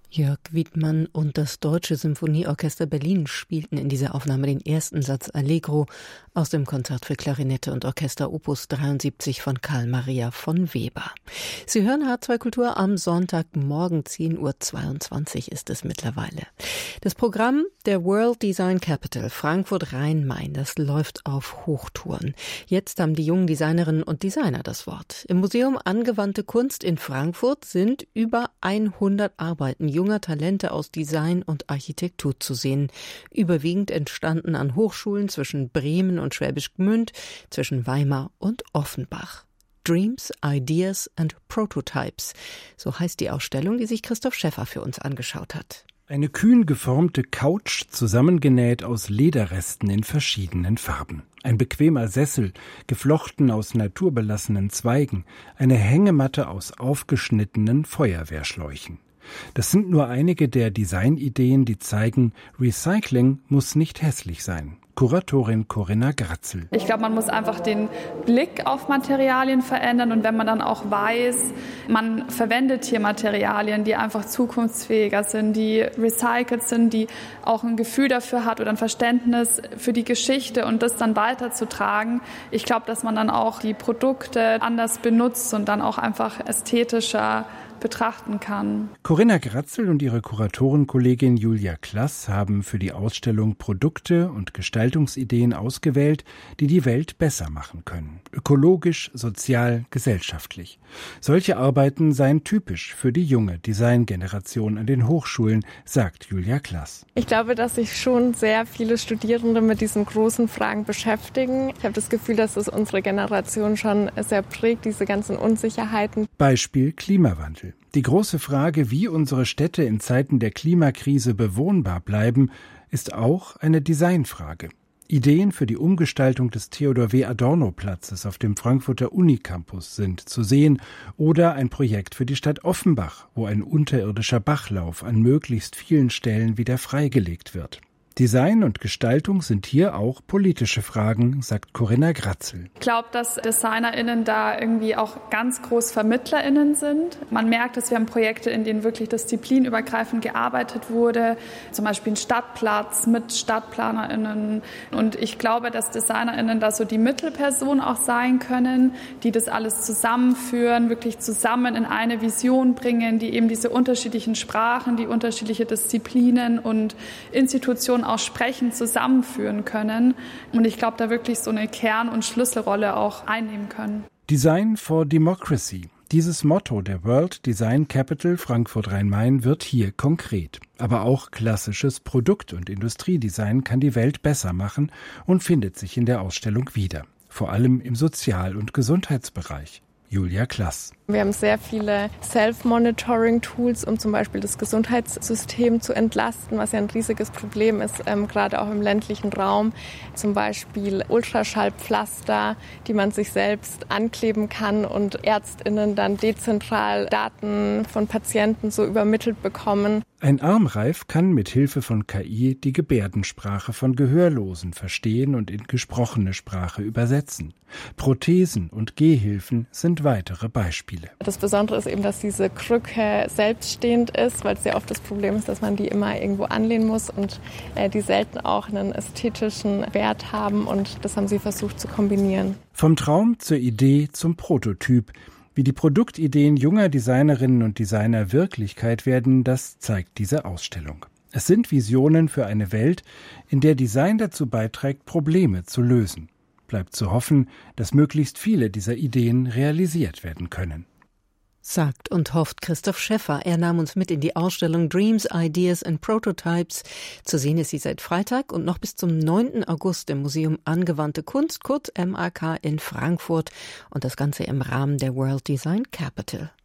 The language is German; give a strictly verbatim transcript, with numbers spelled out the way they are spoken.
Jörg Wiedmann und das Deutsche Symphonieorchester Berlin spielten in dieser Aufnahme den ersten Satz Allegro aus dem Konzert für Klarinette und Orchester Opus dreiundsiebzig von Carl Maria von Weber. Sie hören H zwei Kultur am Sonntagmorgen, zehn Uhr zweiundzwanzig ist es mittlerweile. Das Programm der World Design Capital Frankfurt-Rhein-Main, das läuft auf Hochtouren. Jetzt haben die jungen Designerinnen und Designer das Wort. Im Museum Angewandte Kunst in Frankfurt sind über hundert Arbeiten junger Talente aus Design und Architektur zu sehen. Überwiegend entstanden an Hochschulen zwischen Bremen und Schwäbisch Gmünd, zwischen Weimar und Offenbach. Dreams, Ideas and Prototypes, so heißt die Ausstellung, die sich Christoph Schäffer für uns angeschaut hat. Eine kühn geformte Couch, zusammengenäht aus Lederresten in verschiedenen Farben. Ein bequemer Sessel, geflochten aus naturbelassenen Zweigen, eine Hängematte aus aufgeschnittenen Feuerwehrschläuchen. Das sind nur einige der Designideen, die zeigen, Recycling muss nicht hässlich sein. Kuratorin Corinna Gratzel. Ich glaube, man muss einfach den Blick auf Materialien verändern und wenn man dann auch weiß, man verwendet hier Materialien, die einfach zukunftsfähiger sind, die recycelt sind, die auch ein Gefühl dafür hat oder ein Verständnis für die Geschichte und das dann weiterzutragen. Ich glaube, dass man dann auch die Produkte anders benutzt und dann auch einfach ästhetischer betrachten kann. Corinna Gratzel und ihre Kuratorenkollegin Julia Klass haben für die Ausstellung Produkte und Gestaltungsideen ausgewählt, die die Welt besser machen können. Ökologisch, sozial, gesellschaftlich. Solche Arbeiten seien typisch für die junge Designgeneration an den Hochschulen, sagt Julia Klass. Ich glaube, dass sich schon sehr viele Studierende mit diesen großen Fragen beschäftigen. Ich habe das Gefühl, dass es unsere Generation schon sehr prägt, diese ganzen Unsicherheiten. Beispiel Klimawandel. Die große Frage, wie unsere Städte in Zeiten der Klimakrise bewohnbar bleiben, ist auch eine Designfrage. Ideen für die Umgestaltung des Theodor-W. Adorno-Platzes auf dem Frankfurter Unicampus sind zu sehen oder ein Projekt für die Stadt Offenbach, wo ein unterirdischer Bachlauf an möglichst vielen Stellen wieder freigelegt wird. Design und Gestaltung sind hier auch politische Fragen, sagt Corinna Gratzel. Ich glaube, dass DesignerInnen da irgendwie auch ganz groß VermittlerInnen sind. Man merkt, dass wir haben Projekte, in denen wirklich disziplinübergreifend gearbeitet wurde, zum Beispiel ein Stadtplatz mit StadtplanerInnen. Und ich glaube, dass DesignerInnen da so die Mittelperson auch sein können, die das alles zusammenführen, wirklich zusammen in eine Vision bringen, die eben diese unterschiedlichen Sprachen, die unterschiedliche Disziplinen und Institutionen auch sprechen, zusammenführen können. Und ich glaube, da wirklich so eine Kern- und Schlüsselrolle auch einnehmen können. Design for Democracy. Dieses Motto der World Design Capital Frankfurt-Rhein-Main wird hier konkret. Aber auch klassisches Produkt- und Industriedesign kann die Welt besser machen und findet sich in der Ausstellung wieder. Vor allem im Sozial- und Gesundheitsbereich. Julia Klass. Wir haben sehr viele Self-Monitoring-Tools, um zum Beispiel das Gesundheitssystem zu entlasten, was ja ein riesiges Problem ist, ähm, gerade auch im ländlichen Raum. Zum Beispiel Ultraschallpflaster, die man sich selbst ankleben kann und ÄrztInnen dann dezentral Daten von Patienten so übermittelt bekommen. Ein Armreif kann mit Hilfe von K I die Gebärdensprache von Gehörlosen verstehen und in gesprochene Sprache übersetzen. Prothesen und Gehhilfen sind weitere Beispiele. Das Besondere ist eben, dass diese Krücke selbststehend ist, weil es ja oft das Problem ist, dass man die immer irgendwo anlehnen muss und äh, die selten auch einen ästhetischen Wert haben und das haben sie versucht zu kombinieren. Vom Traum zur Idee zum Prototyp. Wie die Produktideen junger Designerinnen und Designer Wirklichkeit werden, das zeigt diese Ausstellung. Es sind Visionen für eine Welt, in der Design dazu beiträgt, Probleme zu lösen. Bleibt zu hoffen, dass möglichst viele dieser Ideen realisiert werden können. Sagt und hofft Christoph Schäffer. Er nahm uns mit in die Ausstellung Dreams, Ideas and Prototypes. Zu sehen ist sie seit Freitag und noch bis zum neunten August im Museum Angewandte Kunst, kurz M A K in Frankfurt. Und das Ganze im Rahmen der World Design Capital.